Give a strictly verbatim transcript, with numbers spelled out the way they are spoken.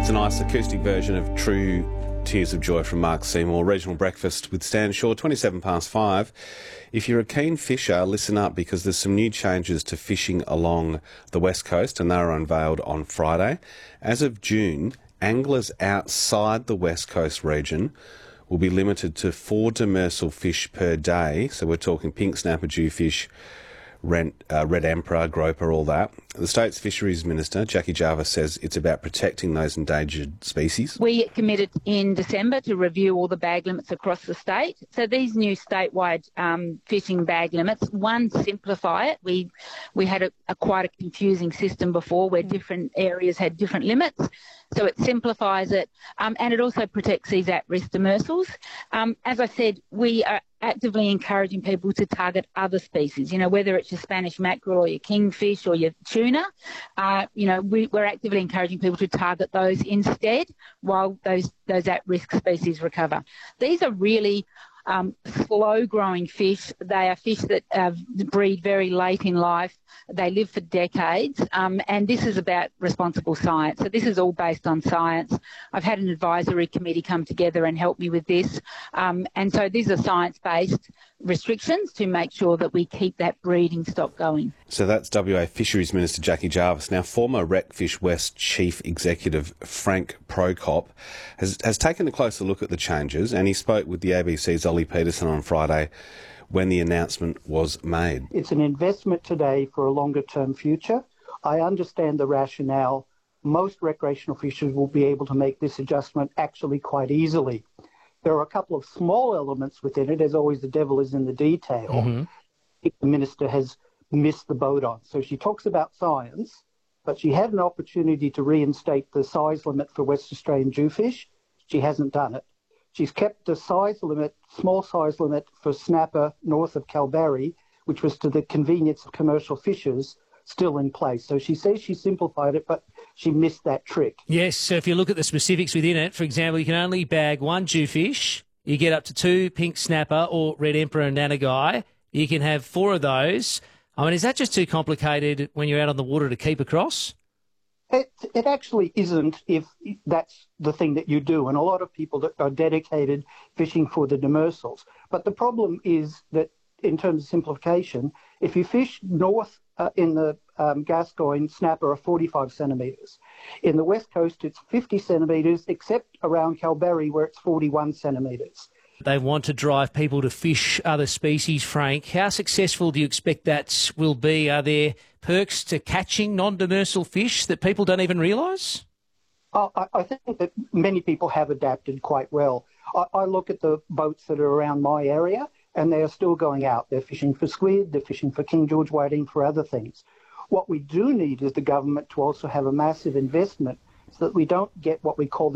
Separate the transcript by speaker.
Speaker 1: It's a nice acoustic version of True Tears of Joy from Mark Seymour. Regional Breakfast with Stan Shaw, twenty-seven past five. If you're a keen fisher, listen up because there's some new changes to fishing along the West Coast and they were unveiled on Friday. As of June, anglers outside the West Coast region will be limited to four demersal fish per day. So we're talking pink snapper, jewfish, Rent, uh, red emperor, groper, all that. The state's Fisheries Minister, Jackie Jarvis, says it's about protecting those endangered species.
Speaker 2: We committed in December to review all the bag limits across the state. So these new statewide um, fishing bag limits, one, simplify it. We we had a, a quite a confusing system before where different areas had different limits. So it simplifies it, um, and it also protects these at-risk demersals. Um, as I said, we are actively encouraging people to target other species, you know, whether it's your Spanish mackerel or your kingfish or your tuna. Uh, you know, we, we're actively encouraging people to target those instead while those, those at-risk species recover. These are really Um, slow-growing fish. They are fish that uh, breed very late in life. They live for decades, um, and this is about responsible science. So this is all based on science. I've had an advisory committee come together and help me with this, um, and so these are science-based restrictions to make sure that we keep that breeding stock going.
Speaker 1: So that's W A Fisheries Minister Jackie Jarvis. Now, former Recfish West Chief Executive Frank Prokop has, has taken a closer look at the changes, and he spoke with the A B C's Ollie Peterson on Friday when the announcement was made.
Speaker 3: It's an investment today for a longer-term future. I understand the rationale. Most recreational fishers will be able to make this adjustment actually quite easily. There are a couple of small elements within it. As always, the devil is in the detail. Mm-hmm. The minister has missed the boat on. So she talks about science, but she had an opportunity to reinstate the size limit for West Australian jewfish. She hasn't done it. She's kept the size limit, small size limit for snapper north of Kalbarri, which was to the convenience of commercial fishers, still in place. So she says she simplified it, but she missed that trick.
Speaker 4: Yes, so if you look at the specifics within it, for example, you can only bag one jewfish, you get up to two pink snapper or red emperor and nanagai. You can have four of those. I mean, is that just too complicated when you're out on the water to keep across?
Speaker 3: It, it actually isn't if that's the thing that you do, and a lot of people that are dedicated fishing for the demersals. But the problem is that in terms of simplification, if you fish north uh, in the um, Gascoyne, snapper are forty-five centimetres. In the West Coast, it's fifty centimetres, except around Kalbarri where it's forty-one centimetres.
Speaker 4: They want to drive people to fish other species, Frank. How successful do you expect that will be? Are there perks to catching non-demersal fish that people don't even realise?
Speaker 3: Uh, I, I think that many people have adapted quite well. I, I look at the boats that are around my area and they are still going out. They're fishing for squid, they're fishing for King George whiting, for other things. What we do need is the government to also have a massive investment so that we don't get what we call the